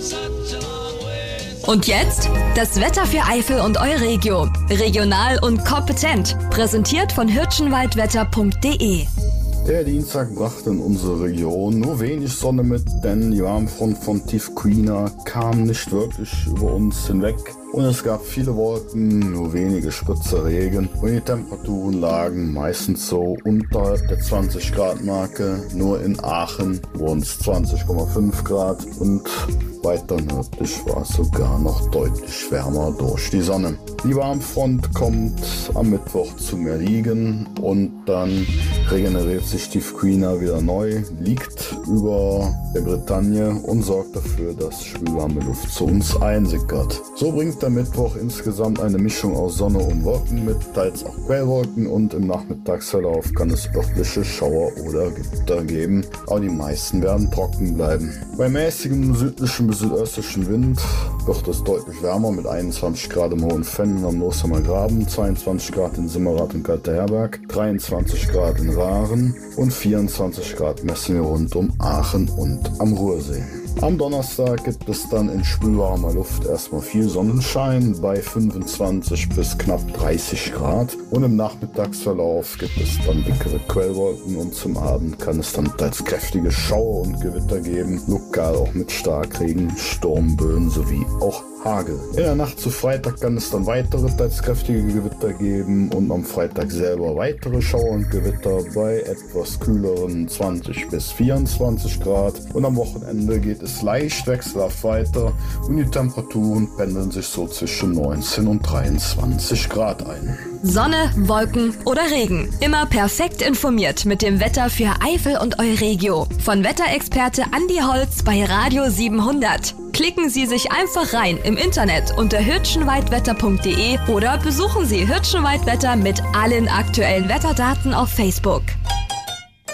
Und jetzt das Wetter für Eifel und Euregio. Regional und kompetent. Präsentiert von hirschenwaldwetter.de. Der Dienstag brachte in unsere Region nur wenig Sonne mit, denn die Warmfront von Tivkrina kam nicht wirklich über uns hinweg. Und es gab viele Wolken, nur wenige Spritzer Regen und die Temperaturen lagen meistens so unterhalb der 20 Grad Marke. Nur in Aachen wurden es 20,5 Grad und weiter nördlich war es sogar noch deutlich wärmer durch die Sonne. Die Warmfront kommt am Mittwoch zum Erliegen und dann regeneriert sich Tivkrina wieder neu, liegt über der Bretagne und sorgt dafür, dass schwülwarme Luft zu uns einsickert. So bringt der Mittwoch insgesamt eine Mischung aus Sonne und Wolken mit, teils auch Quellwolken, und im Nachmittagsverlauf kann es örtliche Schauer oder Gewitter geben, aber die meisten werden trocken bleiben. Bei mäßigem südlichen bis südöstlichen Wind wird es deutlich wärmer mit 21 Grad im Hohenfenn am Nosheimer Graben, 22 Grad in Simmerath und Kalterherberg, 23 Grad in Rahren und 24 Grad messen wir rund um Aachen und am Ruhrsee. Am Donnerstag gibt es dann in schwülwarmer Luft erstmal viel Sonnenschein bei 25 bis knapp 30 Grad und im Nachmittagsverlauf gibt es dann dickere Quellwolken und zum Abend kann es dann teils kräftige Schauer und Gewitter geben, lokal auch mit Starkregen, Sturmböen sowie auch Hagel. In der Nacht zu Freitag kann es dann weitere teils kräftige Gewitter geben und am Freitag selber weitere Schauer und Gewitter bei etwas kühleren 20 bis 24 Grad und am Wochenende geht es leicht wechselhaft weiter und die Temperaturen pendeln sich so zwischen 19 und 23 Grad ein. Sonne, Wolken oder Regen. Immer perfekt informiert mit dem Wetter für Eifel und Euregio. Von Wetterexperte Andi Holz bei Radio 700. Klicken Sie sich einfach rein im Internet unter hirschenwaldwetter.de oder besuchen Sie Hirschenwaldwetter mit allen aktuellen Wetterdaten auf Facebook.